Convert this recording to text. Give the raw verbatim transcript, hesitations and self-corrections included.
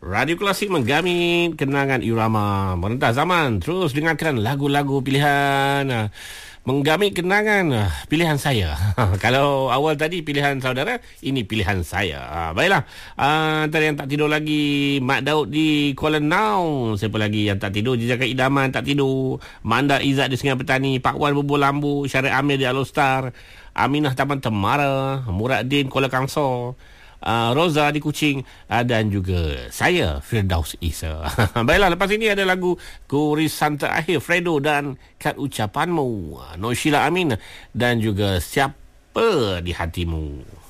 Radio Klasik menggamit kenangan irama merentas zaman. Terus dengarkan lagu-lagu pilihan uh, menggamit kenangan uh, pilihan saya. Kalau awal tadi pilihan saudara, ini pilihan saya. Uh, baiklah. Uh, antara yang tak tidur lagi, Mak Daud di Kuala Nau. Siapa lagi yang tak tidur? Jejaka Idaman tak tidur. Manda Izzat di Sungai Petani. Pak Wan Bubur Lambu. Syarif Amir di Alostar. Aminah Taman Temara. Muradin Kuala Kangsor. Uh, Roza di Kuching, uh, dan juga saya Firdaus Isa. Baiklah, lepas ini ada lagu Kurisan Terakhir Fredo dan Kad Ucapanmu, uh, Noshila Amin, dan juga Siapa di Hatimu.